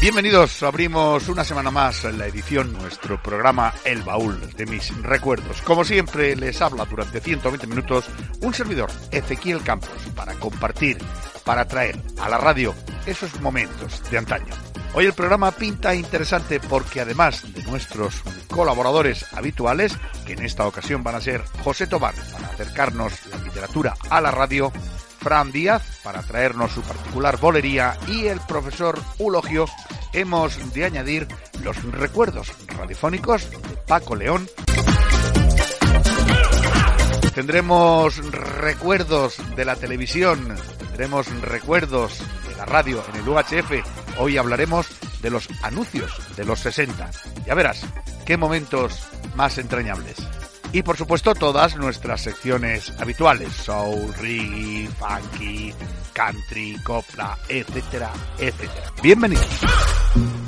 Bienvenidos, abrimos una semana más la edición, nuestro programa El Baúl de mis recuerdos. Como siempre, les habla durante 120 minutos un servidor, Ezequiel Campos, para compartir, para traer a la radio esos momentos de antaño. Hoy el programa pinta interesante porque además de nuestros colaboradores habituales, que en esta ocasión van a ser José Tobar, para acercarnos la literatura a la radio, Fran Díaz, para traernos su particular bolería, y el profesor Eulogio, hemos de añadir los recuerdos radiofónicos de Paco León. Tendremos recuerdos de la televisión, tendremos recuerdos de la radio en el UHF. Hoy hablaremos de los anuncios de los 60. Ya verás, qué momentos más entrañables. Y por supuesto todas nuestras secciones habituales, soul, reggae, funky, country, copla, etcétera, etcétera. Bienvenidos.